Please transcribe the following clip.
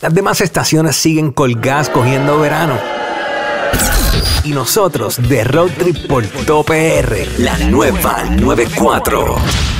Las demás estaciones siguen colgadas cogiendo verano. Y nosotros de Road Trip por todo PR, la nueva 94.